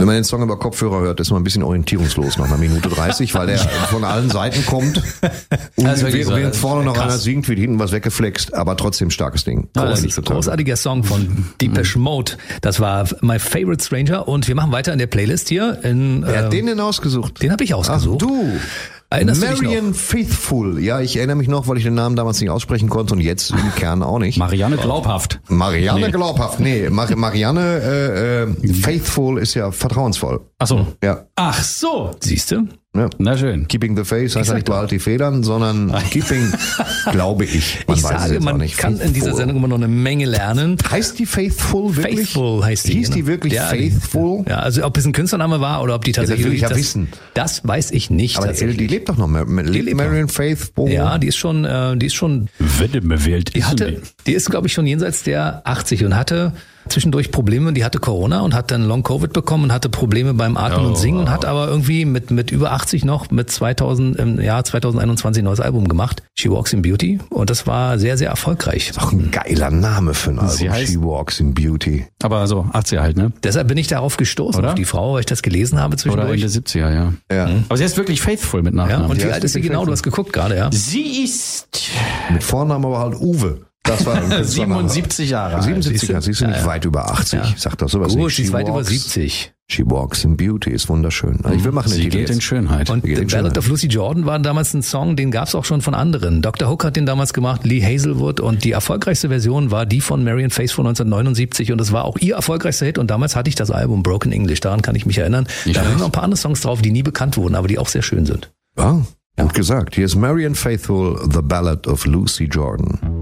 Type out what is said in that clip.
Wenn man den Song über Kopfhörer hört, ist man ein bisschen orientierungslos nach einer Minute 30, weil der von allen Seiten kommt. Und während vorne noch einer singt, wird hinten was weggeflext, aber trotzdem starkes Ding. Großartiger Song von Depeche Mode. Das war My Favorite Stranger und wir machen weiter in der Playlist hier. Wer hat den denn ausgesucht? Den habe ich ausgesucht. Ach, du! Erinnerst du dich Marianne noch? Faithfull. Ja, ich erinnere mich noch, weil ich den Namen damals nicht aussprechen konnte und jetzt im Kern auch nicht. Marianne Glaubhaft. Marianne Glaubhaft. Nee, Marianne Faithful ist ja vertrauensvoll. Ach so. Ja. Ach so. Siehst du? Ja. Na schön. Keeping the Faith heißt ja nicht behalt die Federn, sondern Keeping, glaube ich. Ich sage, man kann in dieser Sendung immer noch eine Menge lernen. Heißt die Faithful wirklich? Faithful heißt die. Hieß die wirklich Faithful? Ja, also ob es ein Künstlername war oder ob die tatsächlich... Ja, das will ich ja wissen. Das weiß ich nicht. Aber die lebt doch noch. Lebt Marianne Faithfull? Ja, die ist schon... Wenn mir wählt, die ist, glaube ich, schon jenseits der 80 und hatte zwischendurch Probleme. Die hatte Corona und hat dann Long-Covid bekommen und hatte Probleme beim Atmen und Singen und hat aber irgendwie mit über 80 noch mit 2021 ein neues Album gemacht. She Walks in Beauty. Und das war sehr, sehr erfolgreich. Ist auch ein geiler Name für ein Album. Sie heißt, She Walks in Beauty. Aber so 80er halt, ne? Deshalb bin ich darauf gestoßen, oder? Auf die Frau, weil ich das gelesen habe zwischendurch. Oder Ende 70er, ja. Ja. Aber sie ist wirklich Faithful mit Nachnamen. Ja, und wie alt ist sie genau? Du hast geguckt gerade, ja? Sie ist Mit Vornamen aber halt Uwe. Das war 77 Jahre alt. 77er, sie ist nicht weit über 80. Ja. Sagt doch sowas Gut, nicht. sie ist weit über 70. She Walks in Beauty ist wunderschön. Also ich will machen Sie geht in Schönheit. Und The Ballad of Lucy Jordan war damals ein Song, den gab es auch schon von anderen. Dr. Hook hat den damals gemacht, Lee Hazelwood, und die erfolgreichste Version war die von Marianne Faithfull 1979 und das war auch ihr erfolgreichster Hit und damals hatte ich das Album Broken English, daran kann ich mich erinnern. Da sind noch ein paar andere Songs drauf, die nie bekannt wurden, aber die auch sehr schön sind. Ja, gut gesagt. Hier ist Marianne Faithfull, The Ballad of Lucy Jordan.